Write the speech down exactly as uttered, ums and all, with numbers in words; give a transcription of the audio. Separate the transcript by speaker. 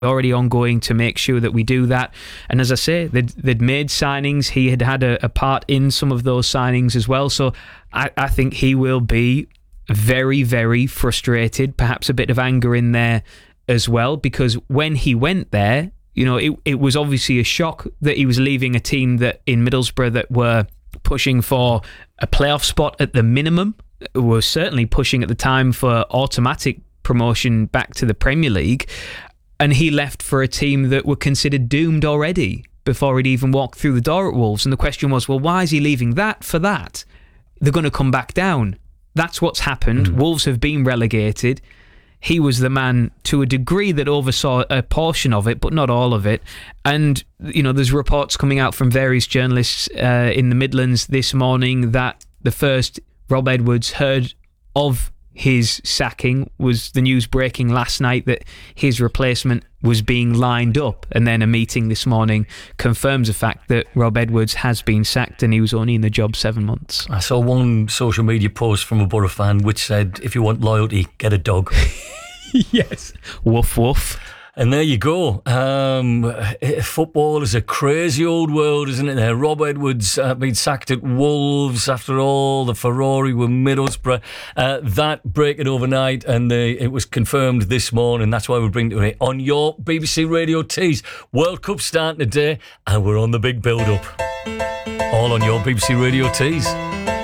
Speaker 1: already ongoing to make sure that we do that. And as I say, they'd, they'd made signings. He had had a, a part in some of those signings as well. So I, I think he will be very, very frustrated, perhaps a bit of anger in there as well, because when he went there, you know, it, it was obviously a shock that he was leaving a team that in Middlesbrough that were pushing for a playoff spot at the minimum, were certainly pushing at the time for automatic promotion back to the Premier League. And he left for a team that were considered doomed already before he'd even walked through the door at Wolves. And the question was, well, why is he leaving that for that? They're going to come back down. That's what's happened. Mm. Wolves have been relegated. He was the man to a degree that oversaw a portion of it, but not all of it. And, you know, there's reports coming out from various journalists uh, in the Midlands this morning that the first Rob Edwards heard of his sacking was the news breaking last night that his replacement was being lined up, and then a meeting this morning confirms the fact that Rob Edwards has been sacked and he was only in the job seven months.
Speaker 2: I saw one social media post from a Borough fan which said, if you want loyalty, get a dog.
Speaker 1: Yes. Woof woof.
Speaker 2: And there you go. Um, football is a crazy old world, isn't it? There, Rob Edwards uh, been sacked at Wolves after all the furore with Middlesbrough. Uh, that breaking overnight, and the, it was confirmed this morning. That's why we bring it on your B B C Radio Tees. World Cup starting today, and we're on the big build-up. All on your B B C Radio Tees.